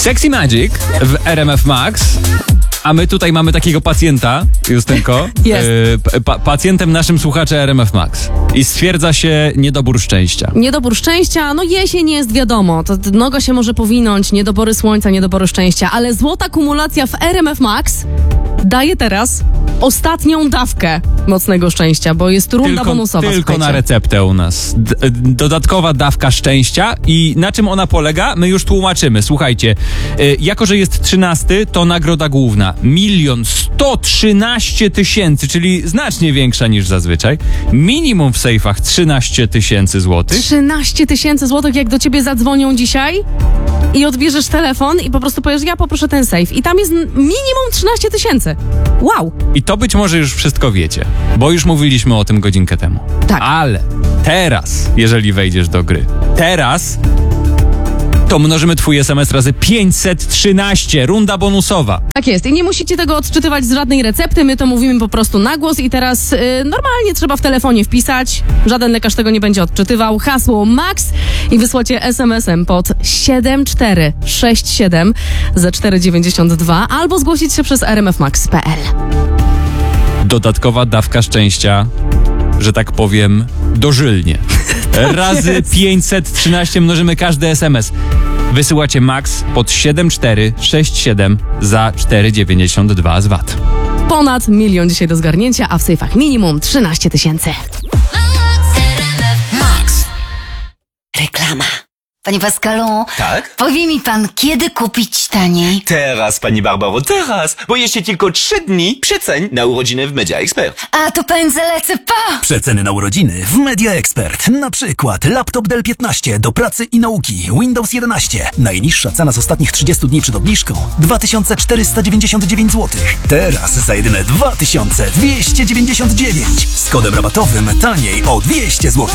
Sexy Magic w RMF Max. A my tutaj mamy takiego pacjenta, Justynko. Jest. Pacjentem naszym słuchacze RMF Max. I stwierdza się niedobór szczęścia. Niedobór szczęścia, no jesień jest wiadomo, to noga się może powinąć, niedobory słońca, niedobory szczęścia, ale złota kumulacja w RMF Max daje teraz ostatnią dawkę mocnego szczęścia, bo jest runda bonusowa. Tylko na receptę u nas. Dodatkowa dawka szczęścia. I na czym ona polega? My już tłumaczymy. Słuchajcie, jako że jest 13, to nagroda główna 1 113 000, czyli znacznie większa niż zazwyczaj. Minimum w sejfach 13 000 złotych. 13 000 złotych, jak do ciebie zadzwonią dzisiaj i odbierzesz telefon i po prostu powiesz, ja poproszę ten sejf. I tam jest minimum 13 000. Wow! I to być może już wszystko wiecie, bo już mówiliśmy o tym godzinkę temu. Tak. Ale teraz, jeżeli wejdziesz do gry, to mnożymy twój SMS razy 513, runda bonusowa. Tak jest i nie musicie tego odczytywać z żadnej recepty, my to mówimy po prostu na głos i teraz normalnie trzeba w telefonie wpisać, żaden lekarz tego nie będzie odczytywał, hasło MAX i wysłacie SMS-em pod 7467 za 492 albo zgłosić się przez rmfmax.pl. Dodatkowa dawka szczęścia, że tak powiem, dożylnie. Razy 513 mnożymy każdy SMS. Wysyłacie MAX pod 7467 za 492 z VAT. Ponad 1 000 000 dzisiaj do zgarnięcia, a w sejfach minimum 13 000. Max. Reklama. Panie Pascalu, Tak? powie mi pan, kiedy kupić taniej? Teraz, pani Barbaro, teraz! Bo jeszcze tylko 3 dni przeceń na urodziny w Media Expert. A to pędzę lecę pa! Przeceny na urodziny w Media Expert. Na przykład laptop Dell 15 do pracy i nauki, Windows 11. Najniższa cena z ostatnich 30 dni przed obniżką 2499 zł. Teraz za jedyne 2299. Z kodem rabatowym taniej o 200 zł.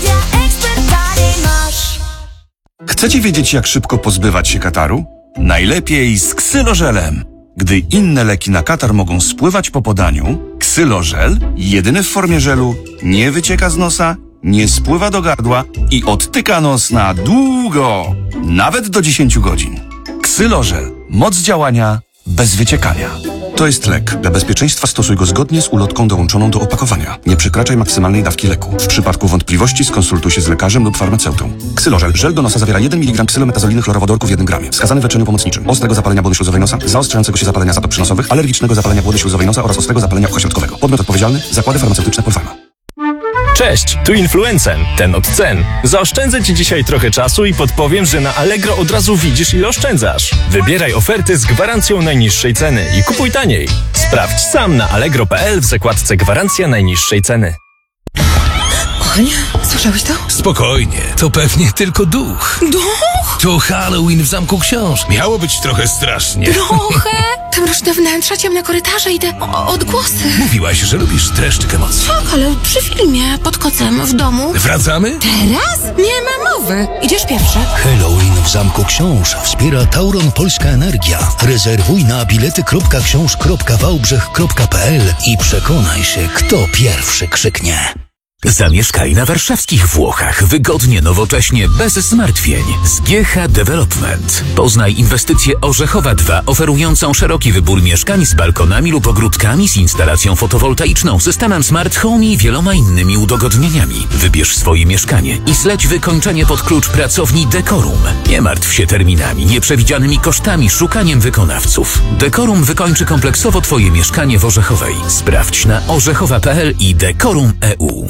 Chcecie wiedzieć, jak szybko pozbywać się kataru? Najlepiej z ksylożelem. Gdy inne leki na katar mogą spływać po podaniu, ksylożel, jedyny w formie żelu, nie wycieka z nosa, nie spływa do gardła i odtyka nos na długo, nawet do 10 godzin. Ksylożel. Moc działania bez wyciekania. To jest lek. Dla bezpieczeństwa stosuj go zgodnie z ulotką dołączoną do opakowania. Nie przekraczaj maksymalnej dawki leku. W przypadku wątpliwości skonsultuj się z lekarzem lub farmaceutą. Ksylożel. Żel do nosa zawiera 1 mg ksylometazolinny chlorowodorku w 1 gramie. Wskazany w leczeniu pomocniczym. Ostrego zapalenia błony śluzowej nosa, zaostrzającego się zapalenia zatop przynosowych, alergicznego zapalenia błony śluzowej nosa oraz ostrego zapalenia ucha środkowego. Podmiot odpowiedzialny. Zakłady farmaceutyczne Polpharma. Cześć, tu Influencen, ten od cen. Zaoszczędzę Ci dzisiaj trochę czasu i podpowiem, że na Allegro od razu widzisz, ile oszczędzasz. Wybieraj oferty z gwarancją najniższej ceny i kupuj taniej. Sprawdź sam na allegro.pl w zakładce gwarancja najniższej ceny. Kochanie, słyszałeś to? Spokojnie, to pewnie tylko duch. Duch? To Halloween w Zamku Książ. Miało być trochę strasznie. Trochę? Te mroczne wnętrza, ciemne korytarze i te odgłosy. Mówiłaś, że lubisz dreszczyk emocji. Tak, ale przy filmie, pod kocem, w domu. Wracamy? Teraz? Nie ma mowy. Idziesz pierwszy. Halloween w Zamku Książ wspiera Tauron Polska Energia. Rezerwuj na bilety.książ.wałbrzych.pl i przekonaj się, kto pierwszy krzyknie. Zamieszkaj na warszawskich Włochach wygodnie, nowocześnie, bez zmartwień. Z GH Development. Poznaj inwestycję Orzechowa 2, oferującą szeroki wybór mieszkań z balkonami lub ogródkami, z instalacją fotowoltaiczną, systemem Smart Home i wieloma innymi udogodnieniami. Wybierz swoje mieszkanie i zleć wykończenie pod klucz pracowni Decorum. Nie martw się terminami, nieprzewidzianymi kosztami, szukaniem wykonawców. Decorum wykończy kompleksowo Twoje mieszkanie w Orzechowej. Sprawdź na orzechowa.pl i Decorum.eu.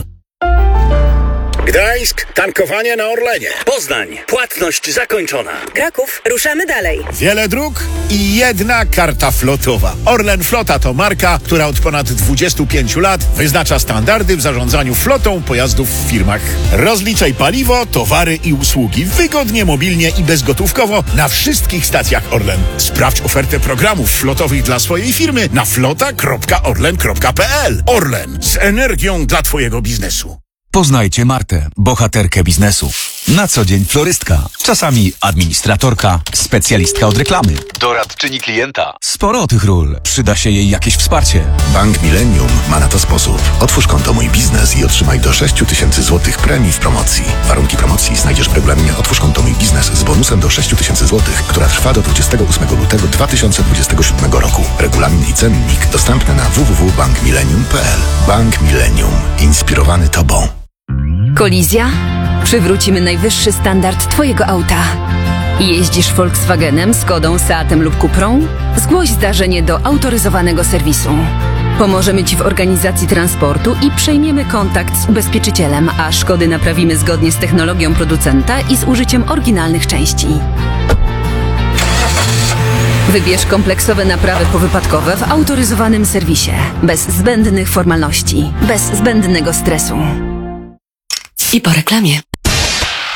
Gdańsk, tankowanie na Orlenie. Poznań, płatność zakończona. Kraków, ruszamy dalej. Wiele dróg i jedna karta flotowa. Orlen Flota to marka, która od ponad 25 lat wyznacza standardy w zarządzaniu flotą pojazdów w firmach. Rozliczaj paliwo, towary i usługi wygodnie, mobilnie i bezgotówkowo na wszystkich stacjach Orlen. Sprawdź ofertę programów flotowych dla swojej firmy na flota.orlen.pl. Orlen, z energią dla Twojego biznesu. Poznajcie Martę, bohaterkę biznesu. Na co dzień florystka, czasami administratorka, specjalistka od reklamy, doradczyni klienta. Sporo tych ról. Przyda się jej jakieś wsparcie. Bank Millennium ma na to sposób. Otwórz konto Mój Biznes i otrzymaj do 6 000 złotych premii w promocji. Warunki promocji znajdziesz w regulaminie Otwórz konto Mój Biznes z bonusem do 6 000 złotych, która trwa do 28 lutego 2027 roku. Regulamin i cennik dostępny na www.bankmillennium.pl. Bank Millennium. Inspirowany Tobą. Kolizja? Przywrócimy najwyższy standard Twojego auta. Jeździsz Volkswagenem, Skodą, Seatem lub Cuprą? Zgłoś zdarzenie do autoryzowanego serwisu. Pomożemy Ci w organizacji transportu i przejmiemy kontakt z ubezpieczycielem, a szkody naprawimy zgodnie z technologią producenta i z użyciem oryginalnych części. Wybierz kompleksowe naprawy powypadkowe w autoryzowanym serwisie. Bez zbędnych formalności, bez zbędnego stresu. I po reklamie.